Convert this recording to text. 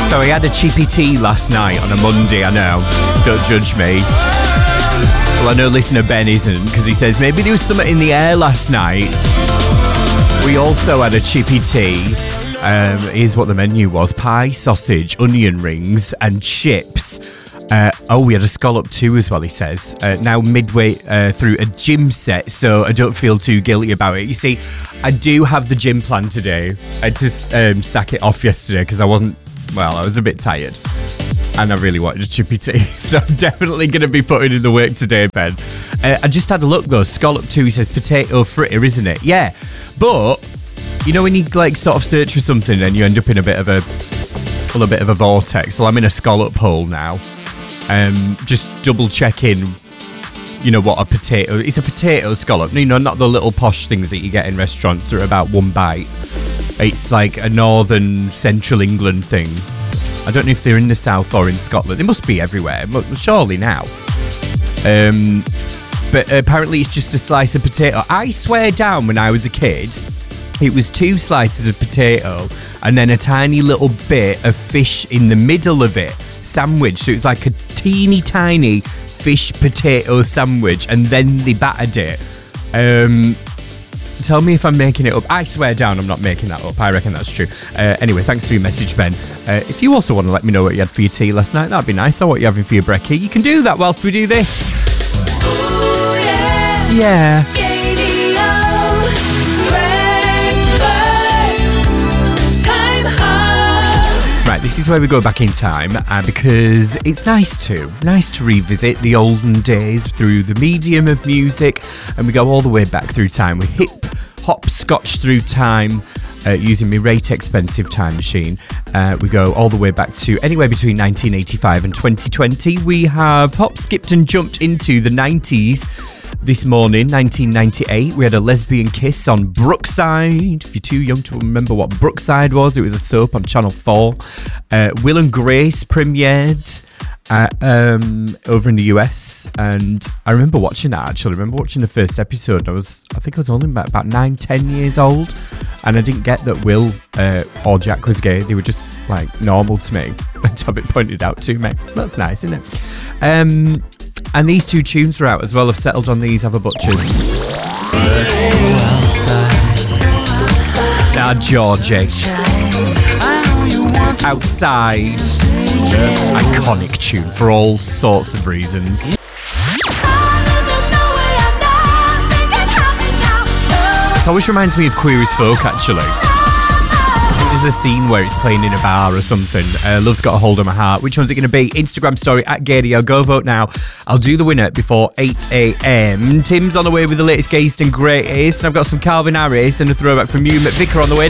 So I had a chippy tea last night on a Monday, I know. Don't judge me. Well, I know listener Ben isn't, because he says maybe there was something in the air last night. We also had a chippy tea. Here's what the menu was. Pie, sausage, onion rings and chips. We had a scallop too as well, he says. Now midway through a gym set, so I don't feel too guilty about it. You see, I do have the gym plan today. I had to sack it off yesterday because I was a bit tired. And I really wanted a chippy tea. So I'm definitely going to be putting in the work today, Ben. I just had a look though. Scallop too, he says potato fritter, isn't it? Yeah. But, you know when you like sort of search for something and you end up in a bit of a vortex? Well, I'm in a scallop hole now. Just double checking, you know, what a potato. It's a potato scallop. You know, not the little posh things that you get in restaurants that are about one bite. It's like a northern central England thing. I don't know if they're in the south or in Scotland. They must be everywhere, surely now. But apparently it's just a slice of potato. I swear down when I was a kid, it was 2 slices of potato and then a tiny little bit of fish in the middle of it, sandwich. So it was like a teeny tiny fish potato sandwich, and then they battered it. Tell me if I'm making it up. I swear down I'm not making that up. I reckon that's true. Anyway, thanks for your message, Ben. If you also want to let me know what you had for your tea last night, that'd be nice, or what you're having for your brekkie, you can do that whilst we do this. Ooh, yeah. Right, this is where we go back in time because it's nice to revisit the olden days through the medium of music, and we go all the way back through time. We hop-scotch through time using my rate expensive time machine. We go all the way back to anywhere between 1985 and 2020. We have hop-skipped and jumped into the 90s. This morning, 1998, we had a lesbian kiss on Brookside. If you're too young to remember what Brookside was, it was a soap on Channel 4. Will and Grace premiered over in the US, and I remember watching that actually. I remember watching the first episode. I think I was only about 9-10 years old, and I didn't get that Will or Jack was gay. They were just like normal to me and to have it pointed out to me. That's nice, isn't it? And these 2 tunes were out as well. I've settled on these Ava Butchers. Now, Georgie. Outside. Iconic tune for all sorts of reasons. It always reminds me of Queer as Folk, actually. There's a scene where it's playing in a bar or something. Love's Got a Hold on My Heart. Which one's it going to be? Instagram story at Gadio. Go vote now. I'll do the winner before 8 a.m. Tim's on the way with the latest Gayston Greatest, and I've got some Calvin Harris and a throwback from you, McVicker, on the way.